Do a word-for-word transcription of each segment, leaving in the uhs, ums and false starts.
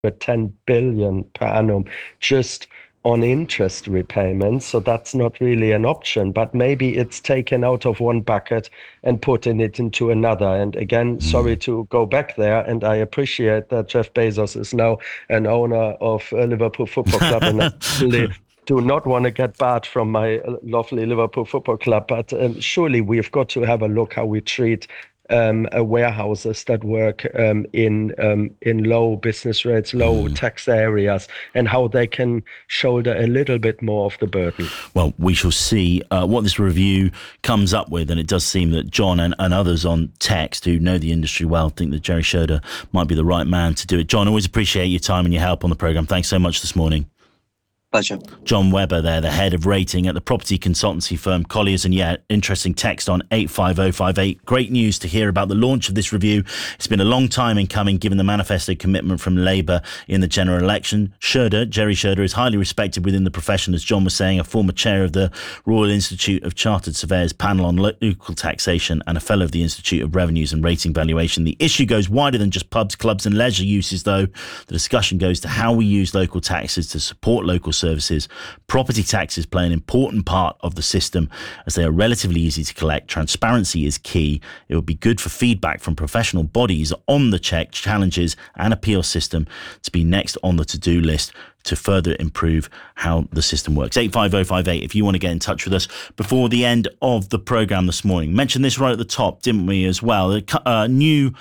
ten billion per annum just on interest repayments. So that's not really an option, but maybe it's taken out of one bucket and putting it into another. And again, mm. sorry to go back there. And I appreciate that Jeff Bezos is now an owner of uh, Liverpool Football Club. And I really do not want to get bad from my lovely Liverpool Football Club, but um, surely we've got to have a look how we treat Um, uh, warehouses that work um, in um, in low business rates, low mm. tax areas, and how they can shoulder a little bit more of the burden. Well, we shall see uh, what this review comes up with, and it does seem that John and, and others on text who know the industry well think that Jerry Schroeder might be the right man to do it. John, always appreciate your time and your help on the programme. Thanks so much this morning. Pleasure. John Webber there, the head of rating at the property consultancy firm Colliers, and yeah, interesting text on eight five oh five eight. Great news to hear about the launch of this review. It's been a long time in coming, given the manifesto commitment from Labour in the general election. Schroeder, Jerry Schroeder, is highly respected within the profession, as John was saying, a former chair of the Royal Institute of Chartered Surveyors panel on local taxation and a fellow of the Institute of Revenues and Rating Valuation. The issue goes wider than just pubs, clubs and leisure uses, though. The discussion goes to how we use local taxes to support local services. Property taxes play an important part of the system as they are relatively easy to collect. Transparency is key. It would be good for feedback from professional bodies on the check, challenges and appeal system to be next on the to-do list to further improve how the system works. eight five oh five eight if you want to get in touch with us before the end of the programme this morning. Mentioned this right at the top, didn't we, as well? A uh, new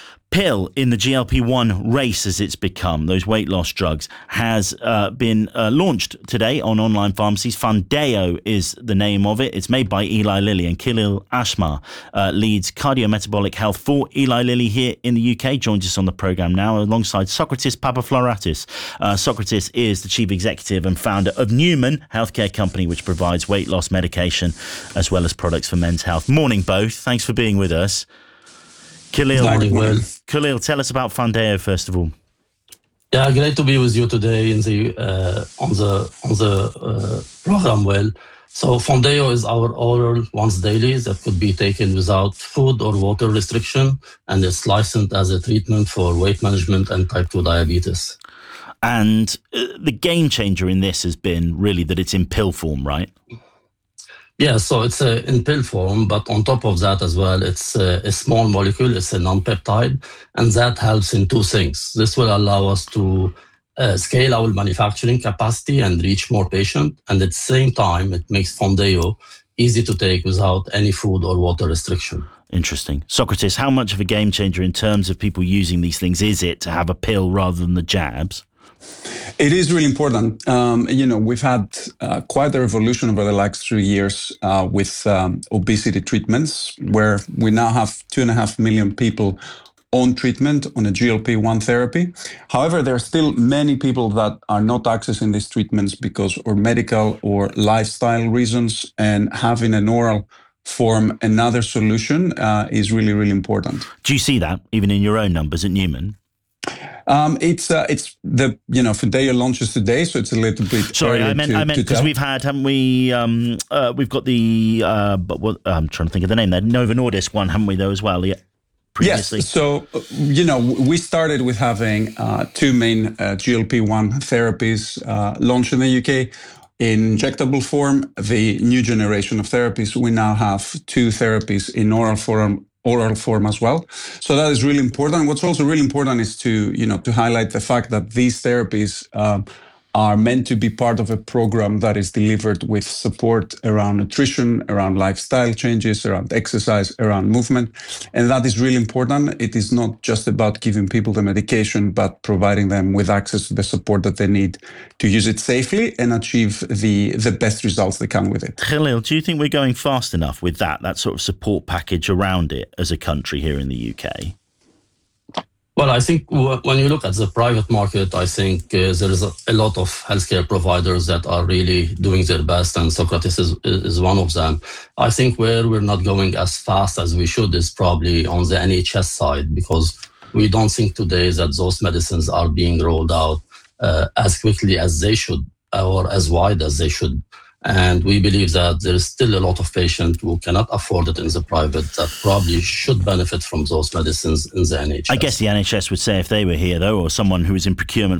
pill in the G L P one race, as it's become, those weight loss drugs, has uh, been uh, launched today on online pharmacies. Foundayo is the name of it. It's made by Eli Lilly, and Khalil Ashmar uh, leads cardiometabolic health for Eli Lilly here in the U K. Joins us on the programme now alongside Socrates Papafloratis. Uh, Socrates is the chief executive and founder of Newman Healthcare Company, which provides weight loss medication as well as products for men's health. Morning, both. Thanks for being with us. Khalil, well. Khalil, tell us about Foundayo first of all. Yeah, great to be with you today in the uh, on the on the uh, program. Well, so Foundayo is our oral once daily that could be taken without food or water restriction, and it's licensed as a treatment for weight management and type two diabetes. And uh, the game changer in this has been really that it's in pill form, right? Yeah, so it's uh, in pill form, but on top of that as well, it's uh, a small molecule, it's a non-peptide, and that helps in two things. This will allow us to uh, scale our manufacturing capacity and reach more patients, and at the same time, it makes Foundayo easy to take without any food or water restriction. Interesting. Socrates, how much of a game changer in terms of people using these things is it to have a pill rather than the jabs? It is really important. Um, you know, we've had uh, quite a revolution over the last three years uh, with um, obesity treatments, where we now have two and a half million people on treatment on a G L P one therapy. However, there are still many people that are not accessing these treatments because of medical or lifestyle reasons, and having an oral form, another solution, uh, is really, really important. Do you see that even in your own numbers at Newman? Um, it's uh, it's the you know Foundayo launches today, so it's a little bit. Sorry, I meant to, I meant because we've had, haven't we? Um, uh, we've got the uh, but what, I'm trying to think of the name there. Novo Nordisk one, haven't we? Though as well. Yeah. Previously. Yes. So you know we started with having uh, two main uh, G L P one therapies uh, launched in the U K. In injectable form, the new generation of therapies. We now have two therapies in oral form. oral form as well. So that is really important. What's also really important is to, you know, to highlight the fact that these therapies um, are meant to be part of a program that is delivered with support around nutrition, around lifestyle changes, around exercise, around movement. And that is really important. It is not just about giving people the medication, but providing them with access to the support that they need to use it safely and achieve the, the best results they can with it. Khalil, do you think we're going fast enough with that, that sort of support package around it as a country here in the U K? Well, I think w- when you look at the private market, I think uh, there is a, a lot of healthcare providers that are really doing their best, and Socrates is, is one of them. I think where we're not going as fast as we should is probably on the N H S side, because we don't think today that those medicines are being rolled out uh, as quickly as they should or as wide as they should. And we believe that there is still a lot of patients who cannot afford it in the private that probably should benefit from those medicines in the N H S. I guess the N H S would say if they were here, though, or someone who was in procurement